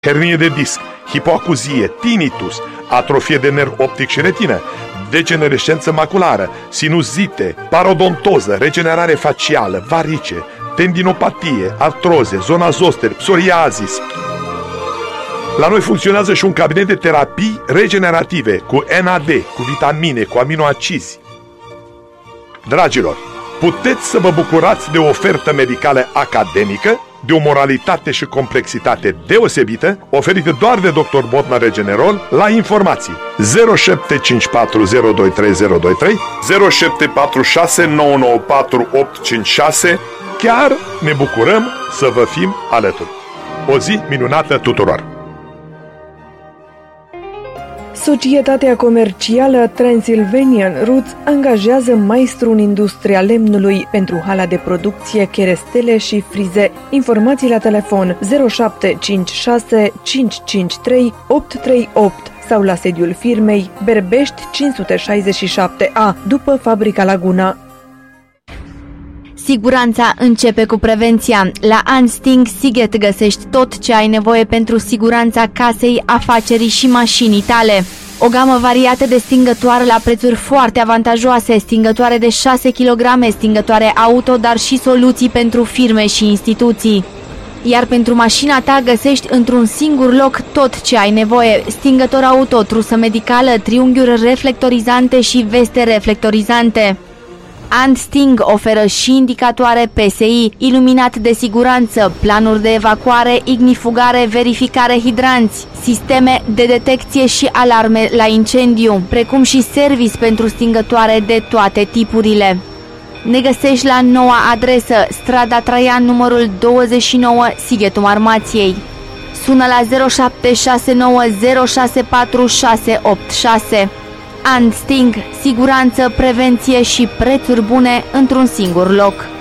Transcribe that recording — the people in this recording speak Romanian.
hernie de disc, hipoacuzie, tinnitus, atrofie de nerv optic și retină, degenerescență maculară, sinuzite, parodontoză, regenerare facială, varice, tendinopatie, artroze, zona zoster, psoriazis. La noi funcționează și un cabinet de terapii regenerative cu NAD, cu vitamine, cu aminoacizi. Dragilor, puteți să vă bucurați de o ofertă medicală academică, de o moralitate și complexitate deosebită, oferită doar de Dr. Botna Regenerol. La informații 0754023023, 0746994856. Chiar ne bucurăm să vă fim alături. O zi minunată tuturor! Societatea comercială Transylvanian Roots angajează maestru în industria lemnului pentru hala de producție, cherestele și frize. Informații la telefon 0756 553 838 sau la sediul firmei Berbești 567A, după Fabrica Laguna. Siguranța începe cu prevenția. La Ansting Sighet găsești tot ce ai nevoie pentru siguranța casei, afacerii și mașinii tale. O gamă variată de stingătoare la prețuri foarte avantajoase, stingătoare de 6 kg, stingătoare auto, dar și soluții pentru firme și instituții. Iar pentru mașina ta găsești într-un singur loc tot ce ai nevoie: stingător auto, trusă medicală, triunghiuri reflectorizante și veste reflectorizante. Ansting oferă și indicatoare PSI, iluminat de siguranță, planuri de evacuare, ignifugare, verificare hidranți, sisteme de detecție și alarme la incendiu, precum și service pentru stingătoare de toate tipurile. Ne găsești la noua adresă, strada Traian, numărul 29, Sighetul Marmației. Sună la 0769064686. Ansting, siguranță, prevenție și prețuri bune într-un singur loc.